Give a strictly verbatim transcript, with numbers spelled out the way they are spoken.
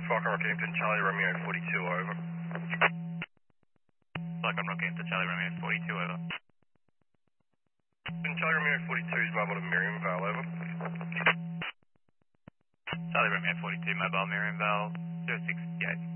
Falcon Rockhampton, Charlie Romeo forty-two, over. Falcon Rockhampton, Charlie Romeo forty-two, over. And Charlie Romeo forty-two is mobile to Miriam Vale, over. Charlie Romeo forty-two, mobile Miriam Vale zero six eight.